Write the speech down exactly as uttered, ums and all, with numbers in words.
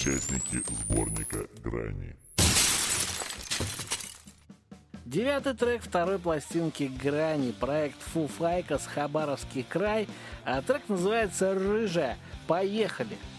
участники сборника «Грани». Девятый трек второй пластинки «Грани», проект Фу Файкас, Хабаровский край. А трек называется «Рыжая». Поехали!